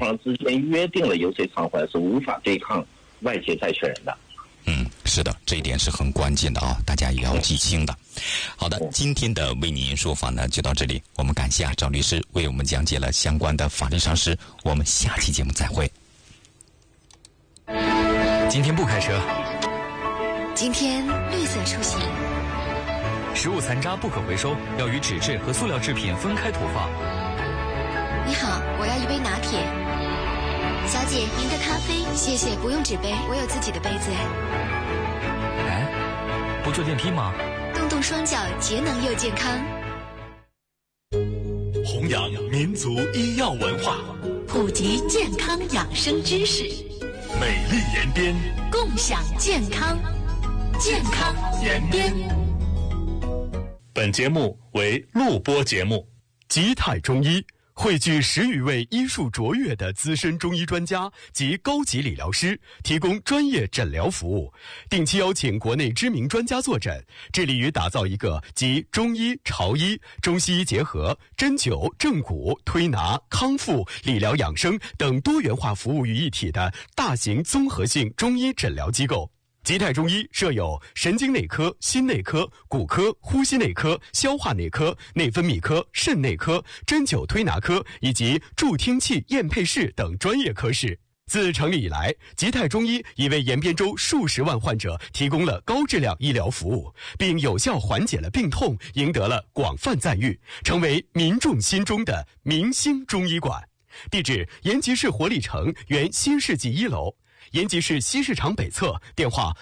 方之间约定了油水偿还，是无法对抗外界债权人的。 是的，这一点是很关键的啊，大家也要记清的。好的，今天的为您说法呢就到这里，我们感谢赵律师为我们讲解了相关的法律常识，我们下期节目再会。 今天不开车， 今天绿色出行， 食物残渣不可回收，要与纸质和塑料制品分开投放。 你好，我要一杯拿铁。小姐，您的咖啡，谢谢，不用纸杯，我有自己的杯子。 哎，不坐电梯吗？ 动动双脚，节能又健康。 弘扬民族医药文化， 普及健康养生知识， 美丽延边， 共享健康，健康延边。 本节目为录播节目。吉泰中医汇聚10余位医术卓越的资深中医专家及高级理疗师，提供专业诊疗服务，定期邀请国内知名专家坐诊，致力于打造一个集中医、潮医、中西医结合、针灸、正骨、推拿、康复、理疗养生等多元化服务于一体的大型综合性中医诊疗机构。吉泰中医设有神经内科、心内科、骨科、呼吸内科、消化内科、内分泌科、肾内科、针灸推拿科以及助听器验配室等专业科室。自成立以来，吉泰中医已为延边州数十万患者提供了高质量医疗服务，并有效缓解了病痛，赢得了广泛赞誉，成为民众心中的明星中医馆。地址：延吉市活力城原新世纪1楼。延吉市西市场北侧，电话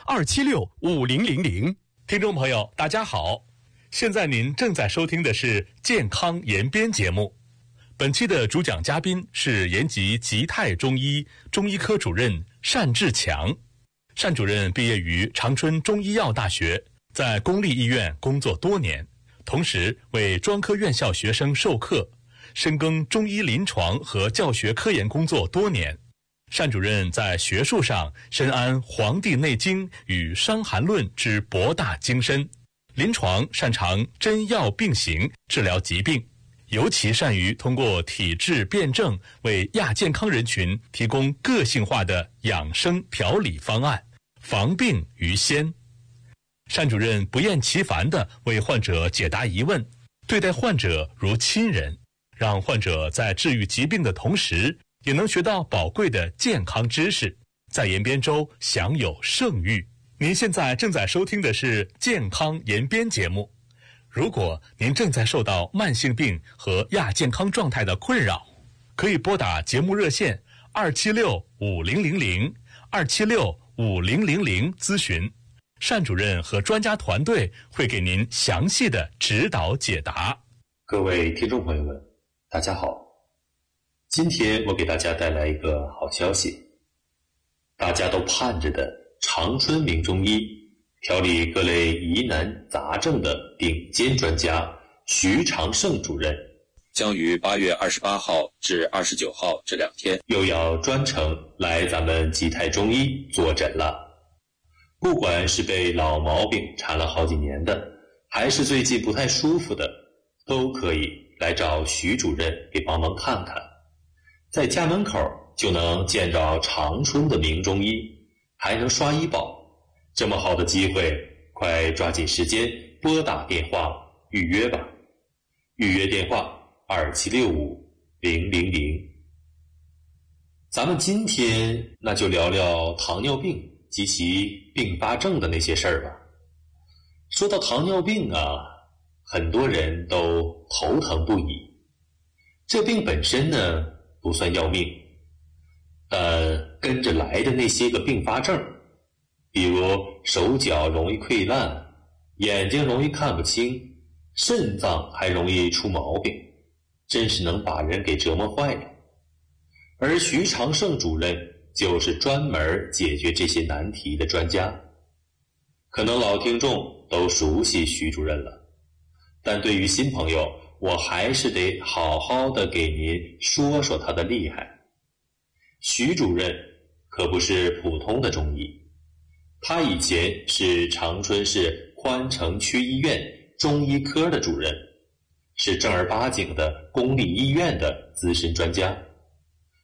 276-5000。听众朋友，大家好，现在您正在收听的是《健康延边》节目。本期的主讲嘉宾是延吉吉泰中医中医科主任单志强。单主任毕业于长春中医药大学，在公立医院工作多年，同时为专科院校学生授课，深耕中医临床和教学科研工作多年。单主任在学术上深谙《黄帝内经》与《伤寒论》之博大精深，临床擅长针药并行治疗疾病，尤其善于通过体质辩证为亚健康人群提供个性化的养生调理方案，防病于先。单主任不厌其烦地为患者解答疑问，对待患者如亲人，让患者在治愈疾病的同时也能学到宝贵的健康知识，在延边州享有盛誉。您现在正在收听的是《健康延边》节目。如果您正在受到慢性病和亚健康状态的困扰，可以拨打节目热线276-5000 276-5000咨询，单主任和专家团队会给您详细的指导解答。 各位听众朋友们，大家好。今天我给大家带来一个好消息，大家都盼着的长春名中医调理各类疑难杂症的顶尖专家徐长胜主任， 将于8月28号至29号这2天又要专程来咱们吉泰中医坐诊了。不管是被老毛病缠了好几年的，还是最近不太舒服的，都可以来找徐主任给帮忙看看。在家门口就能见着长春的名中医，还能刷医保，这么好的机会，快抓紧时间拨打电话预约吧。预约电话2765-000。咱们今天那就聊聊糖尿病及其并发症的那些事儿吧。说到糖尿病啊，很多人都头疼不已。这病本身呢不算要命，跟着来的那些个并发症，比如手脚容易溃烂，眼睛容易看不清，肾脏还容易出毛病，真是能把人给折磨坏了。而徐长胜主任就是专门解决这些难题的专家。可能老听众都熟悉徐主任了，但对于新朋友，我还是得好好的给您说说他的厉害。徐主任可不是普通的中医，他以前是长春市宽城区医院中医科的主任，是正儿八经的公立医院的资深专家。